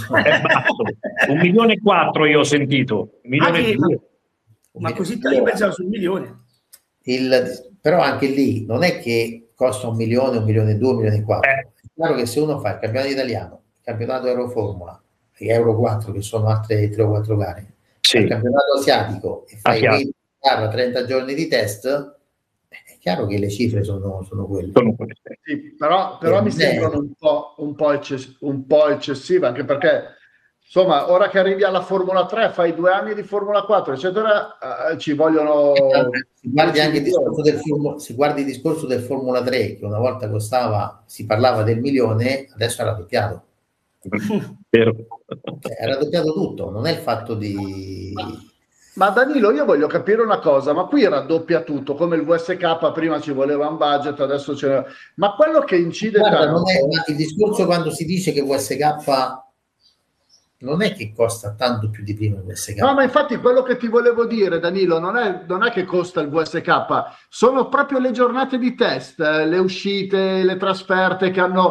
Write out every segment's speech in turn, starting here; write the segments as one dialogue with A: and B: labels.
A: È basso. 1.400.000 io ho sentito. 1.200.000.
B: Ma così io pensavo sul 1.000.000.
C: Però anche lì non è che costa 1.000.000, 1.200.000, 1.400.000. È chiaro che se uno fa il campionato italiano, il campionato Euroformula e Euro 4, che sono altre 3 o 4 gare,
A: sì,
C: il campionato asiatico e fai 20-30 giorni di test, è chiaro che le cifre sono quelle.
D: Sì, però mi sembrano un po' eccessive, anche perché insomma, ora che arrivi alla Formula 3, fai 2 anni di Formula 4, eccetera, ci vogliono...
C: Si guardi anche il discorso del Formula 3, che una volta si parlava del 1.000.000, adesso è raddoppiato. È raddoppiato tutto, non è il fatto di...
D: Ma Danilo, io voglio capire una cosa, ma qui raddoppia tutto, come il VSK prima ci voleva un budget, adesso ce n'è... Ma quello che incide tanto...
C: il discorso quando si dice che VSK non è che costa tanto più di prima il VSK.
D: No, ma infatti quello che ti volevo dire, Danilo, non è che costa il VSK, sono proprio le giornate di test, le uscite, le trasferte che hanno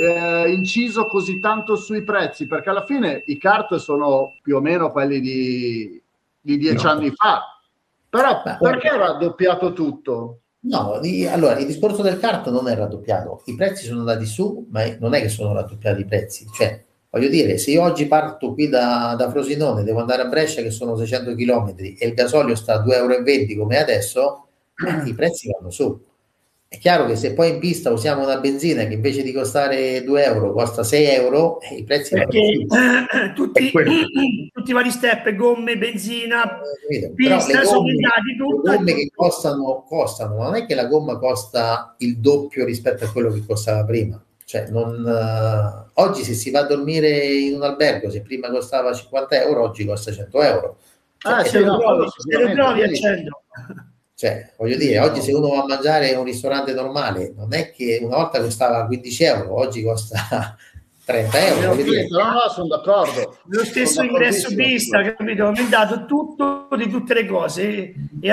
D: inciso così tanto sui prezzi, perché alla fine i kart sono più o meno quelli di 10 anni fa. Però perché è raddoppiato tutto?
C: No, allora il discorso del kart non è raddoppiato, i prezzi sono andati su, ma non è che sono raddoppiati i prezzi, cioè voglio dire, se io oggi parto qui da Frosinone, devo andare a Brescia che sono 600 km e il gasolio sta a 2,20 € come adesso, i prezzi vanno su. È chiaro che se poi in pista usiamo una benzina che invece di costare 2 euro costa 6 euro, i prezzi vanno
B: su. Tutti i vari step, gomme, benzina,
C: pista, sono aumentati tutto. Le gomme che costano, non è che la gomma costa il doppio rispetto a quello che costava prima. Cioè, oggi se si va a dormire in un albergo, se prima costava 50 euro, oggi costa 100 euro. Cioè,
B: se lo trovi a 100.
C: Cioè, voglio dire, oggi se uno va a mangiare in un ristorante normale, non è che una volta costava 15 euro, oggi costa 30 euro.
D: No, sono d'accordo.
B: Lo stesso ingresso pista, capito? È aumentato tutto di tutte le cose.
C: È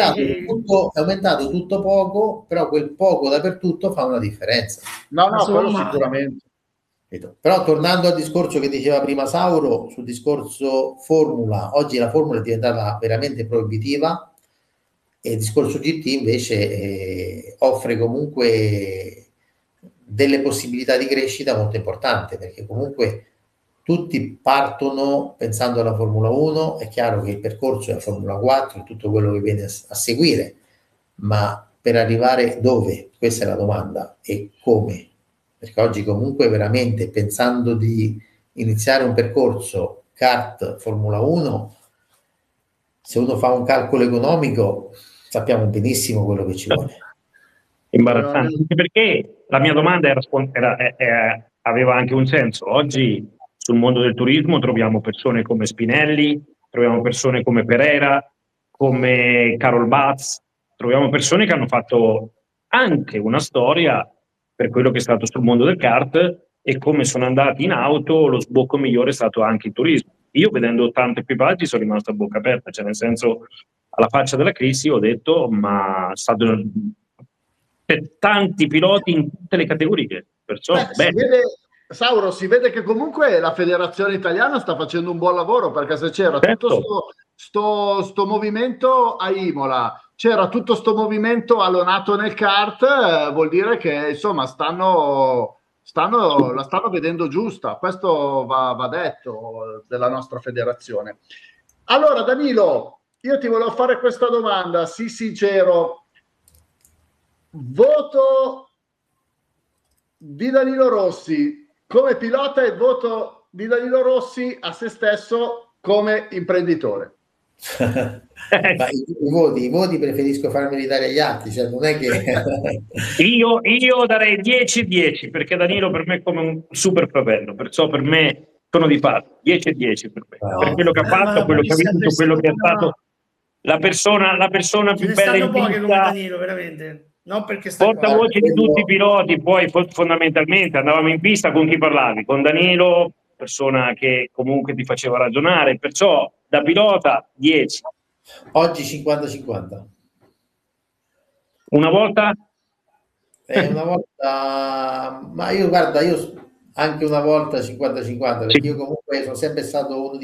C: aumentato tutto poco, però quel poco dappertutto fa una differenza.
D: No, quello sicuramente.
C: Però tornando al discorso che diceva prima Sauro, sul discorso Formula, oggi la Formula è diventata veramente proibitiva e il discorso GT invece offre comunque delle possibilità di crescita molto importanti, perché comunque tutti partono pensando alla Formula 1, è chiaro che il percorso è la Formula 4 e tutto quello che viene a seguire, ma per arrivare dove? Questa è la domanda, e come? Perché oggi comunque veramente pensando di iniziare un percorso kart Formula 1, se uno fa un calcolo economico sappiamo benissimo quello che ci vuole.
A: Imbarazzante, anche perché la mia domanda aveva anche un senso. Oggi sul mondo del turismo troviamo persone come Spinelli, troviamo persone come Pereira, come Carol Batz, troviamo persone che hanno fatto anche una storia per quello che è stato sul mondo del kart, e come sono andati in auto lo sbocco migliore è stato anche il turismo. Io vedendo tanti equipaggi sono rimasto a bocca aperta, cioè nel senso, alla faccia della crisi ho detto, ma tanti piloti in tutte le categorie, perciò
D: Sauro, si vede che comunque la federazione italiana sta facendo un buon lavoro, perché se c'era tutto sto movimento a Imola, c'era tutto sto movimento allonato nel kart, vuol dire che insomma la stanno vedendo giusta. Questo va detto della nostra federazione. Allora Danilo, io ti volevo fare questa domanda, sii sincero. Voto di Danilo Rossi come pilota e voto di Danilo Rossi a se stesso come imprenditore.
C: Ma i voti preferisco farmeli dare agli altri, cioè non è che
A: io darei 10-10 perché Danilo per me è come un super fratello, perciò per me sono di fatto 10-10 per me, per quello che ha fatto, quello che ha vinto, quello che è stato la persona più bella in
B: poche
A: vita,
B: come Danilo, veramente. Non perché
A: portavoce di tutti i piloti. Poi fondamentalmente andavamo in pista, con chi parlavi? Con Danilo, persona che comunque ti faceva ragionare, perciò da pilota 10.
C: Oggi 50-50.
A: Una volta?
C: Una volta, ma io guarda, io anche una volta 50-50, perché io comunque sono sempre stato uno di